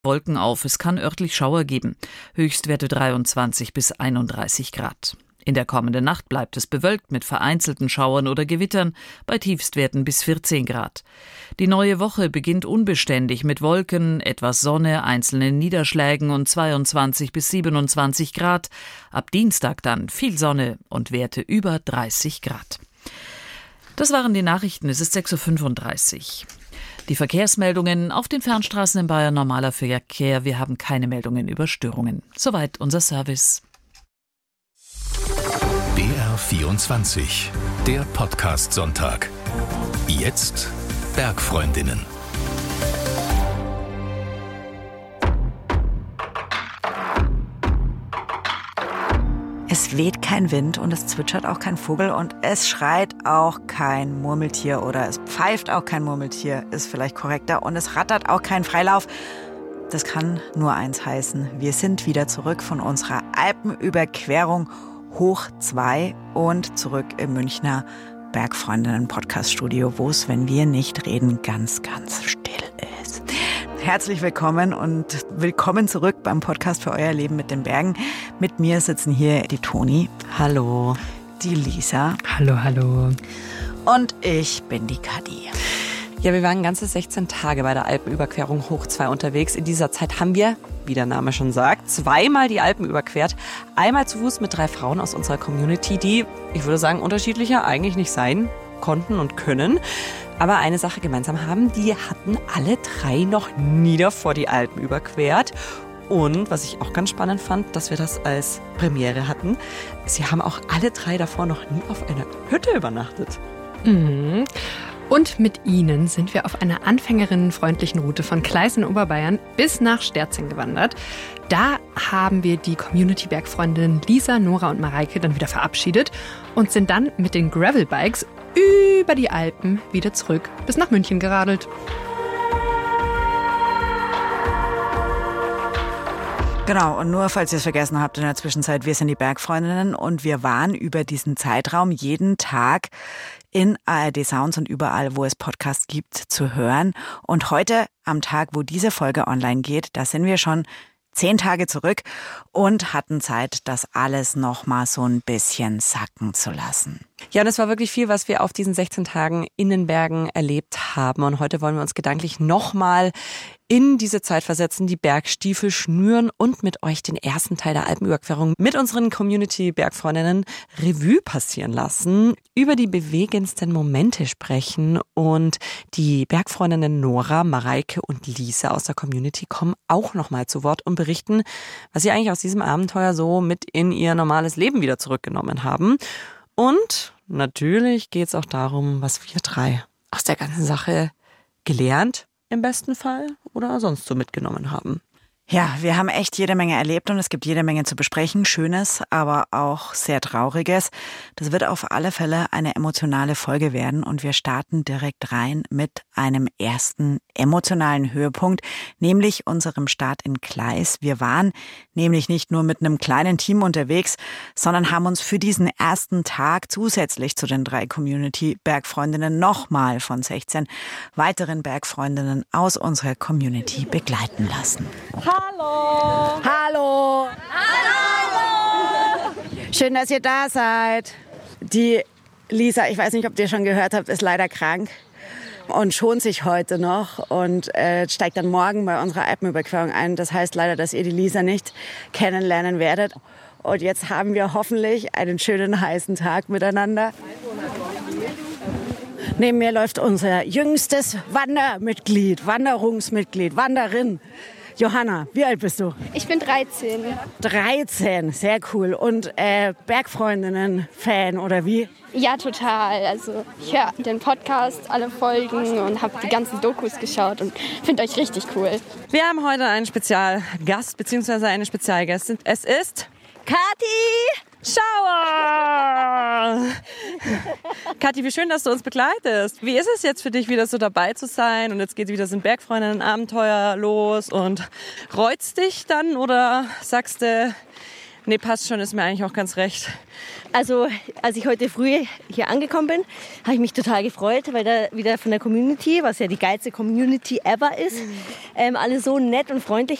Wolken auf, es kann örtlich Schauer geben. Höchstwerte 23 bis 31 Grad. In der kommenden Nacht bleibt es bewölkt mit vereinzelten Schauern oder Gewittern, bei Tiefstwerten bis 14 Grad. Die neue Woche beginnt unbeständig mit Wolken, etwas Sonne, einzelnen Niederschlägen und 22 bis 27 Grad. Ab Dienstag dann viel Sonne und Werte über 30 Grad. Das waren die Nachrichten, es ist 6.35 Uhr. Die Verkehrsmeldungen auf den Fernstraßen in Bayern, normaler Verkehr. Wir haben keine Meldungen über Störungen. Soweit unser Service. BR24, der Podcast-Sonntag. Jetzt Bergfreundinnen. Es weht kein Wind und es zwitschert auch kein Vogel und es schreit auch kein Murmeltier oder es pfeift auch kein Murmeltier, ist vielleicht korrekter, und es rattert auch kein Freilauf. Das kann nur eins heißen: Wir sind wieder zurück von unserer Alpenüberquerung hoch 2 und zurück im Münchner Bergfreundinnen-Podcast-Studio, wo es, wenn wir nicht reden, ganz, ganz still ist. Herzlich willkommen und willkommen zurück beim Podcast für euer Leben mit den Bergen. Mit mir sitzen hier die Toni. Hallo. Die Lisa. Hallo, hallo. Und ich bin die Kadi. Ja, wir waren ganze 16 Tage bei der Alpenüberquerung hoch 2 unterwegs. In dieser Zeit haben wir, wie der Name schon sagt, 2-mal die Alpen überquert. Einmal zu Fuß mit 3 Frauen aus unserer Community, die, ich würde sagen, unterschiedlicher eigentlich nicht sein konnten und können. Aber eine Sache gemeinsam haben: die hatten alle 3 noch nie davor die Alpen überquert. Und was ich auch ganz spannend fand, dass wir das als Premiere hatten: sie haben auch alle 3 davor noch nie auf einer Hütte übernachtet. Mhm. Und mit ihnen sind wir auf einer anfängerinnenfreundlichen Route von Kleis in Oberbayern bis nach Sterzing gewandert. Da haben wir die Community-Bergfreundinnen Lisa, Nora und Mareike dann wieder verabschiedet und sind dann mit den Gravelbikes über die Alpen wieder zurück bis nach München geradelt. Genau, und nur falls ihr es vergessen habt in der Zwischenzeit: wir sind die Bergfreundinnen und wir waren über diesen Zeitraum jeden Tag in ARD Sounds und überall, wo es Podcasts gibt, zu hören. Und heute, am Tag, wo diese Folge online geht, da sind wir schon 10 Tage zurück und hatten Zeit, das alles nochmal so ein bisschen sacken zu lassen. Ja, und es war wirklich viel, was wir auf diesen 16 Tagen in den Bergen erlebt haben. Und heute wollen wir uns gedanklich nochmal in diese Zeit versetzen, die Bergstiefel schnüren und mit euch den ersten Teil der Alpenüberquerung mit unseren Community-Bergfreundinnen Revue passieren lassen, über die bewegendsten Momente sprechen. Und die Bergfreundinnen Nora, Mareike und Lisa aus der Community kommen auch nochmal zu Wort und berichten, was sie eigentlich aus diesem Abenteuer so mit in ihr normales Leben wieder zurückgenommen haben. Und natürlich geht es auch darum, was wir 3 aus der ganzen Sache gelernt, im besten Fall, oder sonst so mitgenommen haben. Ja, wir haben echt jede Menge erlebt und es gibt jede Menge zu besprechen. Schönes, aber auch sehr Trauriges. Das wird auf alle Fälle eine emotionale Folge werden und wir starten direkt rein mit einem ersten emotionalen Höhepunkt, nämlich unserem Start in Kleis. Wir waren nämlich nicht nur mit einem kleinen Team unterwegs, sondern haben uns für diesen ersten Tag zusätzlich zu den 3 Community-Bergfreundinnen nochmal von 16 weiteren Bergfreundinnen aus unserer Community begleiten lassen. Hallo! Hallo! Hallo! Schön, dass ihr da seid. Die Lisa, ich weiß nicht, ob ihr schon gehört habt, ist leider krank und schont sich heute noch und steigt dann morgen bei unserer Alpenüberquerung ein. Das heißt leider, dass ihr die Lisa nicht kennenlernen werdet. Und jetzt haben wir hoffentlich einen schönen, heißen Tag miteinander. Neben mir läuft unser jüngstes Wanderungsmitglied, Wanderin. Johanna, wie alt bist du? Ich bin 13. 13, sehr cool. Und Bergfreundinnen-Fan oder wie? Ja, total. Also ich höre den Podcast, alle Folgen und habe die ganzen Dokus geschaut und finde euch richtig cool. Wir haben heute einen Spezialgast bzw. eine Spezialgästin. Es ist Kathi Schauer! Kathi, wie schön, dass du uns begleitest. Wie ist es jetzt für dich, wieder so dabei zu sein? Und jetzt geht wieder so ein Bergfreundinnen-Abenteuer los und reut's dich dann oder sagst du, Nee, passt schon, ist mir eigentlich auch ganz recht. Also, als ich heute früh hier angekommen bin, habe ich mich total gefreut, weil da wieder von der Community, was ja die geilste Community ever ist, alle so nett und freundlich